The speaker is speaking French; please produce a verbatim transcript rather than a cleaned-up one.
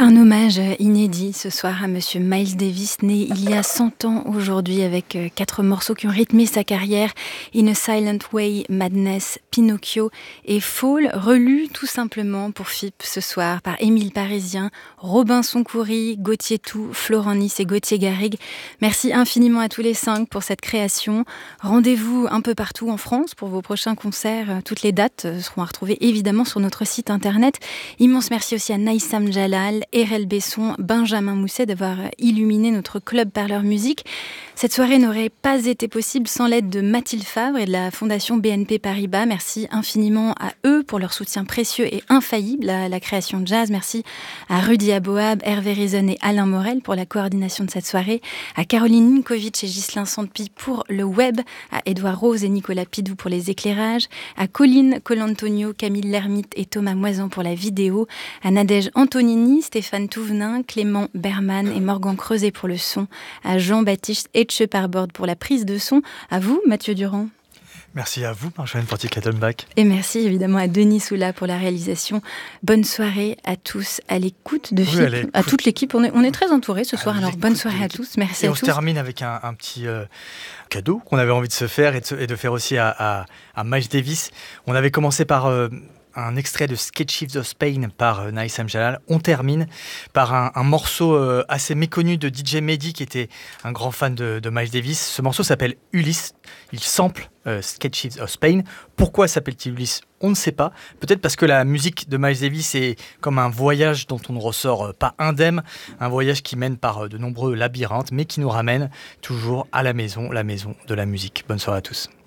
Un hommage inédit ce soir à Monsieur Miles Davis, né il y a cent ans aujourd'hui avec quatre morceaux qui ont rythmé sa carrière. In a Silent Way, Madness, Pinocchio et Fall, relus tout simplement pour F I P ce soir par Émile Parisien, Robinson Coury, Gauthier Tout, Florent Nice et Gauthier Garrigue. Merci infiniment à tous les cinq pour cette création. Rendez-vous un peu partout en France pour vos prochains concerts. Toutes les dates seront à retrouver évidemment sur notre site internet. Immense merci aussi à Naïsam Jalal, Erel Besson, Benjamin Mousset d'avoir illuminé notre club Parleur Musique. Cette soirée n'aurait pas été possible sans l'aide de Mathilde Favre et de la Fondation B N P Paribas. Merci infiniment à eux pour leur soutien précieux et infaillible à la création de jazz. Merci à Rudy Aboab, Hervé Rizon et Alain Morel pour la coordination de cette soirée, à Caroline Ninkovic et Ghislain Sandpi pour le web, à Édouard Rose et Nicolas Pidou pour les éclairages, à Colline Colantonio, Camille Lermite et Thomas Moisan pour la vidéo, à Nadège Antonini, Stéphane Touvenin, Clément Berman et Morgan Creuset pour le son, à Jean-Baptiste Etcheparbord pour la prise de son, à vous Mathieu Durand. Merci à vous, Marjolaine Portier-Kattenbach. Et merci évidemment à Denis Soula pour la réalisation. Bonne soirée à tous, à l'écoute de oui, F I P, à toute l'équipe. On est, on est très entourés ce soir, alors bonne soirée à tous. Merci et à on tous. se termine avec un, un petit euh, cadeau qu'on avait envie de se faire et de, et de faire aussi à, à, à Miles Davis. On avait commencé par... Euh, un extrait de Sketches of Spain par euh, Naïsam Jalal. On termine par un, un morceau euh, assez méconnu de D J Mehdi, qui était un grand fan de, de Miles Davis. Ce morceau s'appelle Ulysse. Il sample euh, Sketches of Spain. Pourquoi s'appelle-t-il Ulysse ? On ne sait pas. Peut-être parce que la musique de Miles Davis est comme un voyage dont on ne ressort euh, pas indemne. Un voyage qui mène par euh, de nombreux labyrinthes, mais qui nous ramène toujours à la maison, la maison de la musique. Bonne soirée à tous.